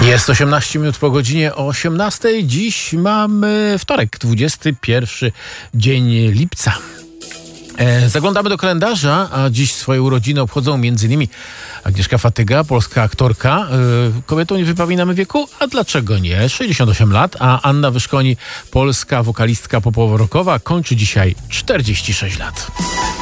Jest 18 minut po godzinie 18. Dziś mamy wtorek, 21 dzień lipca. Zaglądamy do kalendarza, a dziś swoje urodziny obchodzą m.in. Agnieszka Fatyga, polska aktorka. Kobietą nie wypominamy wieku, a dlaczego nie? 68 lat, a Anna Wyszkoni, polska wokalistka popowo-rockowa, kończy dzisiaj 46 lat.